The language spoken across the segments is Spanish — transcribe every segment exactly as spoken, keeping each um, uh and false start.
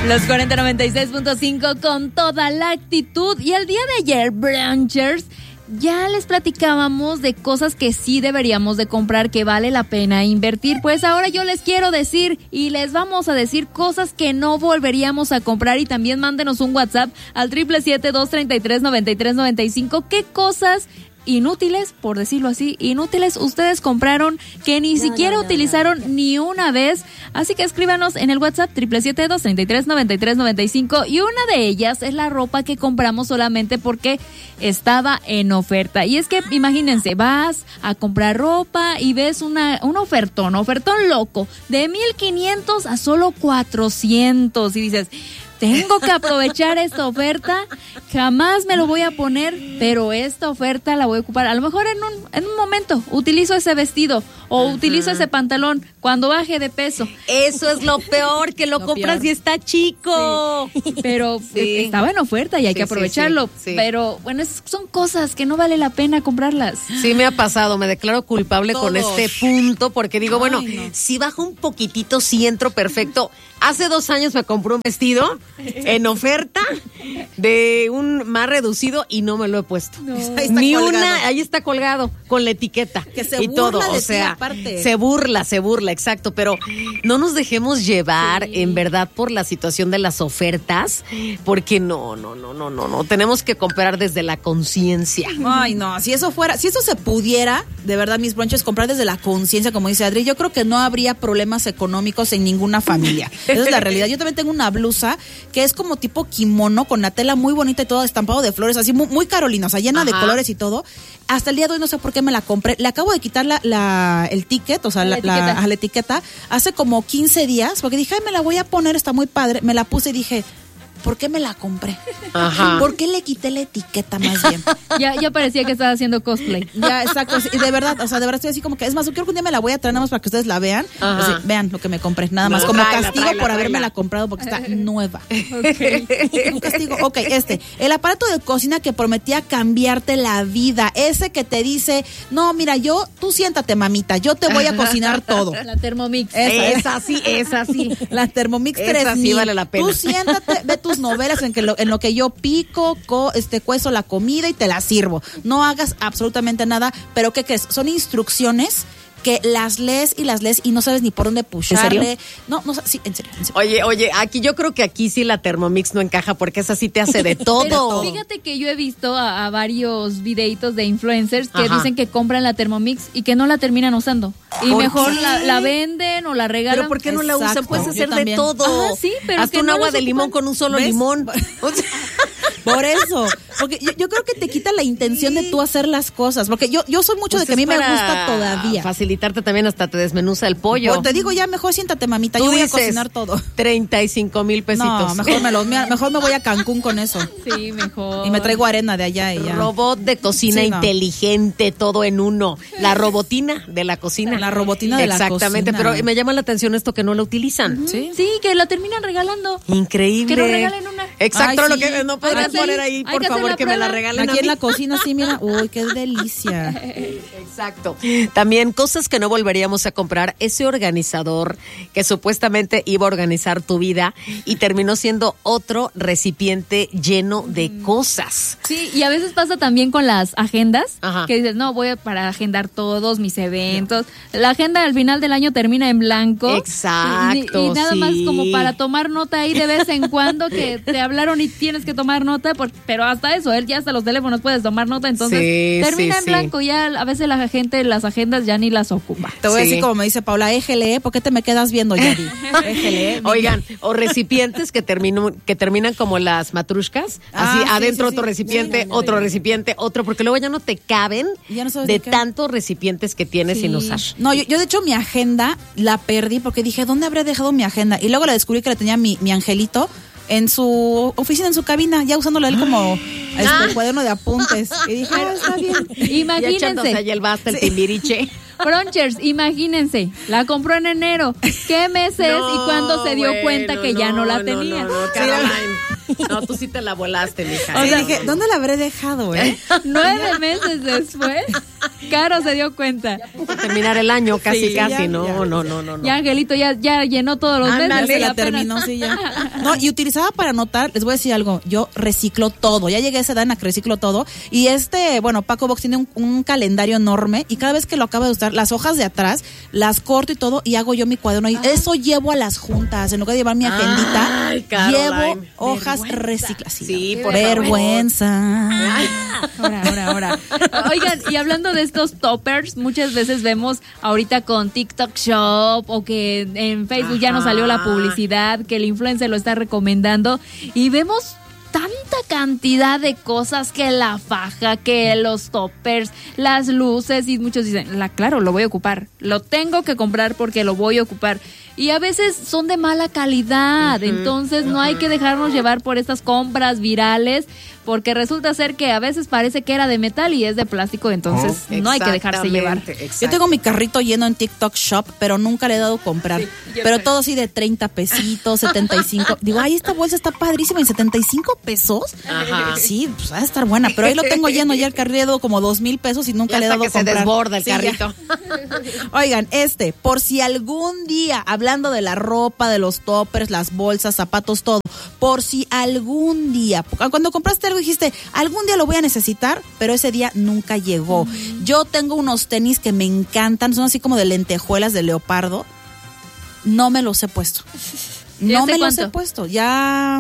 Los cuarenta noventa y seis punto cinco con toda la actitud. Y el día de ayer, Brunchers, ya les platicábamos de cosas que sí deberíamos de comprar, que vale la pena invertir. Pues ahora yo les quiero decir y les vamos a decir cosas que no volveríamos a comprar. Y también mándenos un WhatsApp al siete siete siete, dos tres tres, nueve tres nueve cinco. ¿Qué cosas inútiles, por decirlo así, inútiles ustedes compraron que ni no, siquiera no, no, utilizaron no, no. ni una vez? Así que escríbanos en el WhatsApp siete siete siete, dos tres tres, nueve tres nueve cinco, y una de ellas es la ropa que compramos solamente porque estaba en oferta. Y es que imagínense, vas a comprar ropa y ves una un ofertón, ofertón loco de mil quinientos a solo cuatrocientos y dices, tengo que aprovechar esta oferta, jamás me lo voy a poner, pero esta oferta la voy a ocupar. A lo mejor en un en un momento utilizo ese vestido o uh-huh. utilizo ese pantalón cuando baje de peso. Eso es lo peor, que lo, lo compras peor. Y está chico. Sí. Pero sí. estaba en oferta y hay sí, que aprovecharlo. Sí, sí, sí. Pero bueno, es, son cosas que no vale la pena comprarlas. Sí, me ha pasado, me declaro culpable Todos. con este punto, porque digo, Ay, bueno, no. si bajo un poquitito, sí entro perfecto. Hace dos años me compré un vestido en oferta de un más reducido y no me lo he puesto. No. Ni colgado. una, ahí está colgado con la etiqueta que se y burla todo, de o sea, aparte. se burla, se burla, exacto, pero no nos dejemos llevar sí. en verdad por la situación de las ofertas, porque no, no, no, no, no, no, tenemos que comprar desde la conciencia. Ay, no, si eso fuera, si eso se pudiera, de verdad, mis brunches, comprar desde la conciencia, como dice Adri, yo creo que no habría problemas económicos en ninguna familia. Esa es la realidad. Yo también tengo una blusa que es como tipo kimono, con la tela muy bonita y todo estampado de flores, así muy, muy Carolina, o sea, llena Ajá. de colores y todo. Hasta el día de hoy no sé por qué me la compré. Le acabo de quitar la, la, el ticket, o sea, la, la, etiqueta. La, la etiqueta, hace como quince días, porque dije, ay, me la voy a poner, está muy padre. Me la puse y dije, ¿por qué me la compré? Ajá. ¿Por qué le quité la etiqueta más bien? Ya, ya parecía que estaba haciendo cosplay. Ya, exacto. Y de verdad, o sea, de verdad estoy así como que, es más, yo creo que un día me la voy a traer nada más para que ustedes la vean. Así, vean lo que me compré, nada más. No, como tráela, castigo tráela, por haberme la comprado porque está nueva. Okay. Un castigo. Ok, este, el aparato de cocina que prometía cambiarte la vida. Ese que te dice, no, mira, yo, tú siéntate, mamita, yo te voy a cocinar todo. La Thermomix. Esa, es así, es así. La Thermomix tres mil. Sí vale la pena. Tú siéntate, ve tus novelas en que lo, en lo que yo pico, co, este cuezo la comida y te la sirvo. No hagas absolutamente nada, pero ¿qué crees? Son instrucciones que las lees y las lees y no sabes ni por dónde pusharle. ¿En serio? No, no, sí, en serio, en serio. Oye, oye, aquí yo creo que aquí sí la Thermomix no encaja porque esa sí te hace de todo. Pero fíjate que yo he visto a, a varios videitos de influencers que Ajá. dicen que compran la Thermomix y que no la terminan usando. Y mejor la, la venden o la regalan. Pero ¿por qué no Exacto. la usan? Puedes hacer de todo. Ajá, sí, pero Haz que un no agua de limón ocupan. con un solo ¿Ves? limón. Por eso, porque yo, yo creo que te quita la intención de tú hacer las cosas, porque yo yo soy mucho pues de que a mí me gusta todavía. Facilitarte también, hasta te desmenuza el pollo. O te digo, ya mejor siéntate, mamita, Tú yo voy dices, a cocinar todo. treinta y cinco mil pesitos. No, mejor me, lo, mejor me voy a Cancún con eso. Sí, mejor. Y me traigo arena de allá y ya. Robot de cocina sí, no. inteligente, todo en uno. La robotina de la cocina. La robotina de la cocina. Exactamente, pero me llama la atención esto que no la utilizan. Uh-huh. ¿Sí? Sí, que la terminan regalando. Increíble. Que nos regalen una. Exacto, Ay, lo sí. que no podrán sí. poner ahí, por favor, que me la regalen. Aquí en la cocina, sí, mira, uy, qué delicia. Exacto. También cosas que no volveríamos a comprar, ese organizador que supuestamente iba a organizar tu vida y terminó siendo otro recipiente lleno de cosas. Sí, y a veces pasa también con las agendas, Ajá. que dices, no, voy a para agendar todos mis eventos. No. La agenda al final del año termina en blanco. Exacto, Y, y, y nada sí. más como para tomar nota ahí de vez en cuando que te hablaron y tienes que tomar nota, por, pero hasta eso, él ya hasta los teléfonos puedes tomar nota, entonces sí, termina sí, en blanco, sí. ya a veces la gente las agendas ya ni las ocupa. Te voy Sí. a decir como me dice Paula, éjele, ¿por qué te me quedas viendo, Yadi? Éjele. Oigan, o recipientes que, termino, que terminan como las matrushkas, Ah, así sí, adentro sí, otro sí. recipiente, Sí, no, no, otro no. recipiente, otro, porque luego ya no te caben Ya no sabes de de qué. tantos recipientes que tienes Sí. sin usar. No, yo, yo de hecho mi agenda la perdí porque dije, ¿dónde habré dejado mi agenda? Y luego la descubrí que la tenía mi, mi angelito en su oficina, en su cabina, ya usándolo él como este, cuaderno de apuntes. Y dije, ah, está bien. Ya echándose Imagínense. ahí el basta, el timbiriche. Brunchers, imagínense, la compró en enero. ¿Qué mes es No, y cuándo se dio bueno, cuenta que ya no la no, tenía? no, no, no, Caroline. No, tú sí te la volaste, mija. O ¿eh? sea, dije, ¿dónde la habré dejado, eh? Nueve meses después, Caro se dio cuenta. Terminar el año casi, Sí, casi, ya, no, ya. no, no, no, no. Ya Angelito ya, ya llenó todos los Ándale, meses. la apenas. terminó, sí, ya. No, y utilizaba para anotar, les voy a decir algo, yo reciclo todo, ya llegué a esa edad en la que reciclo todo, y este, bueno, Paco Box tiene un, un calendario enorme, y cada vez que lo acabo de usar, las hojas de atrás, las corto y todo, y hago yo mi cuaderno, y eso llevo a las juntas, en lugar de llevar mi agendita, Ay, Caroline. llevo hojas recicladas. Sí, por vergüenza. Ahora, ahora, ahora. Oigan, y hablando de estos toppers, muchas veces vemos ahorita con TikTok Shop o que en Facebook Ajá. ya nos salió la publicidad, que el influencer lo está recomendando y vemos tanta cantidad de cosas, que la faja, que los toppers, las luces, y muchos dicen, la, claro, lo voy a ocupar, lo tengo que comprar porque lo voy a ocupar. Y a veces son de mala calidad, uh-huh, entonces uh-huh. no hay que dejarnos llevar por estas compras virales, porque resulta ser que a veces parece que era de metal y es de plástico, entonces oh, no hay que dejarse llevar. Exacto. Yo tengo mi carrito lleno en TikTok Shop, pero nunca le he dado a comprar. Sí, pero sé. Todo así de treinta pesitos, setenta y cinco. Digo, ay, esta bolsa está padrísima, ¿en setenta y cinco pesos? Ajá. Sí, pues va a estar buena, pero ahí lo tengo lleno ya el carrito como dos mil pesos y nunca ya le he dado a comprar. Que se desborda el sí, carrito. Oigan, este, por si algún día, hablando de la ropa, de los toppers, las bolsas, zapatos, todo, por si algún día, cuando compraste algo dijiste, algún día lo voy a necesitar, pero ese día nunca llegó. Mm. Yo tengo unos tenis que me encantan, son así como de lentejuelas de leopardo, no me los he puesto. No me los he puesto, ya...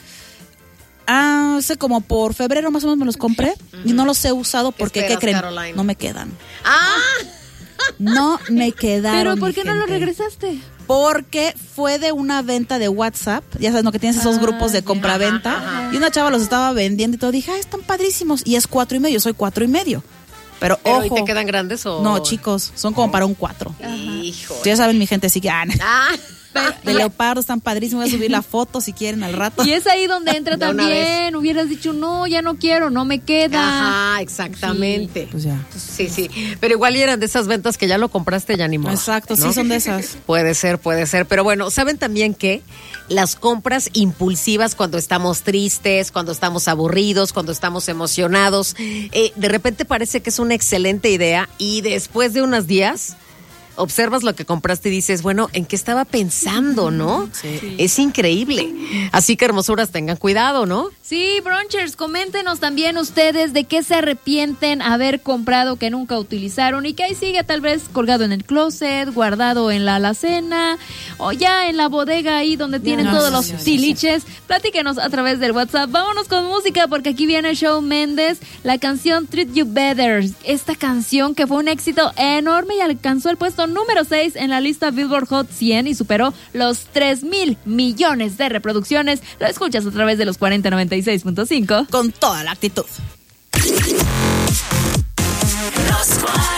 Ah, hace como por febrero más o menos me los compré uh-huh. y no los he usado porque, ¿qué, ¿qué creen? Caroline? No me quedan. ¡Ah! No me quedaron. ¿Pero por qué gente. no lo regresaste? Porque fue de una venta de WhatsApp, ya sabes, ¿no? Que tienes esos ah, grupos de compra-venta, ajá, ajá. y una chava los estaba vendiendo y todo, dije, ah, están padrísimos, y es cuatro y medio, soy cuatro y medio. Pero, ¿Pero ojo. ¿y te quedan grandes o...? No, chicos, son como oh. para un cuatro. Hijo. Ya saben, mi gente, así que... Ah, ah. Pero, de leopardo están padrísimos, voy a subir la foto si quieren al rato. Y es ahí donde entra también, hubieras dicho, no, ya no quiero, no me queda. Ajá, exactamente. Sí, pues ya. Sí, sí, pero igual eran de esas ventas que ya lo compraste, ya ni modo. Exacto, ¿no? Sí, son de esas. Puede ser, puede ser, pero bueno, ¿saben también que las compras impulsivas cuando estamos tristes, cuando estamos aburridos, cuando estamos emocionados, eh, de repente parece que es una excelente idea y después de unos días... observas lo que compraste y dices, bueno, ¿en qué estaba pensando, no? Sí. Es increíble. Así que, hermosuras, tengan cuidado, ¿no? Sí, Brunchers, coméntenos también ustedes de qué se arrepienten haber comprado que nunca utilizaron y que ahí sigue tal vez colgado en el closet, guardado en la alacena o ya en la bodega ahí donde tienen no, todos no, los sí, tiliches. Sí, sí. Platíquenos a través del WhatsApp. Vámonos con música porque aquí viene Shawn Mendes, la canción Treat You Better. Esta canción que fue un éxito enorme y alcanzó el puesto número seis en la lista Billboard Hot cien y superó los tres mil millones de reproducciones. Lo escuchas a través de los cuarenta noventa y seis punto cinco. Con toda la actitud. Los